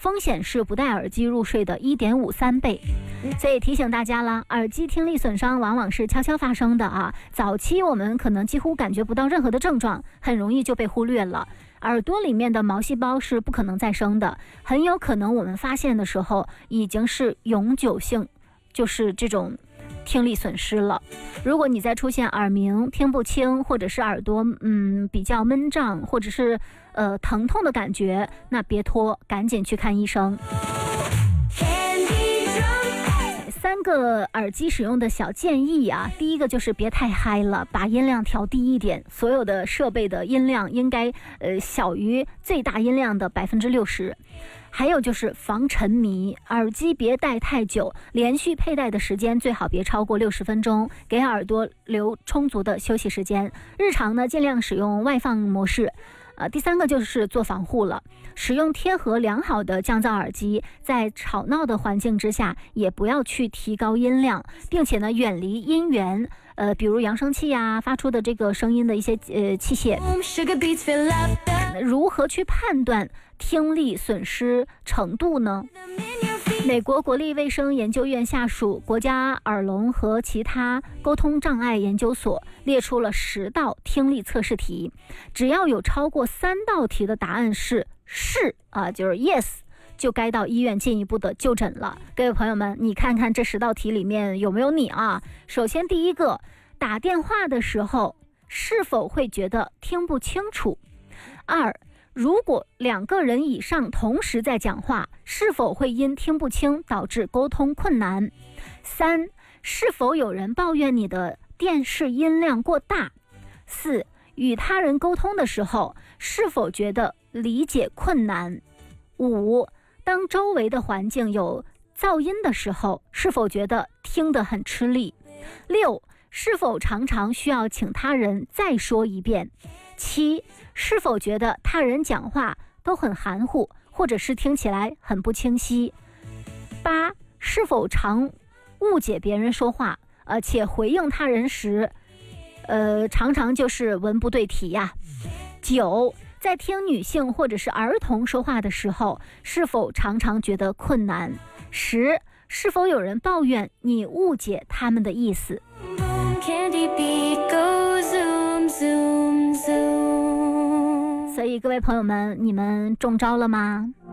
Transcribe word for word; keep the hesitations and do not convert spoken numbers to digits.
风险是不戴耳机入睡的 一点五三倍。所以提醒大家啦，耳机听力损伤往往是悄悄发生的啊，早期我们可能几乎感觉不到任何的症状，很容易就被忽略了。耳朵里面的毛细胞是不可能再生的，很有可能我们发现的时候已经是永久性，就是这种听力损失了。如果你再出现耳鸣、听不清，或者是耳朵嗯比较闷胀，或者是呃疼痛的感觉，那别拖，赶紧去看医生。三个耳机使用的小建议啊，第一个就是别太嗨了，把音量调低一点，所有的设备的音量应该呃小于最大音量的百分之六十。还有就是防沉迷，耳机别戴太久，连续佩戴的时间最好别超过六十分钟，给耳朵留充足的休息时间。日常呢，尽量使用外放模式。呃，第三个就是做防护了，使用贴合良好的降噪耳机，在吵闹的环境之下，也不要去提高音量，并且呢，远离音源，呃，比如扬声器呀、发出的这个声音的一些呃器械。如何去判断听力损失程度呢？美国国立卫生研究院下属国家耳聋和其他沟通障碍研究所列出了十道听力测试题，只要有超过三道题的答案是是啊，就是 yes， 就该到医院进一步的就诊了。各位朋友们，你看看这十道题里面有没有你啊？首先第一个，打电话的时候是否会觉得听不清楚？二，如果两个人以上同时在讲话，是否会因听不清导致沟通困难？三，是否有人抱怨你的电视音量过大？四，与他人沟通的时候，是否觉得理解困难？五，当周围的环境有噪音的时候，是否觉得听得很吃力？六，是否常常需要请他人再说一遍？七，是否觉得他人讲话都很含糊，或者是听起来很不清晰？八，是否常误解别人说话，呃，且回应他人时，呃，常常就是文不对题呀。九，在听女性或者是儿童说话的时候，是否常常觉得困难？十，是否有人抱怨你误解他们的意思？所以各位朋友们，你们中招了吗？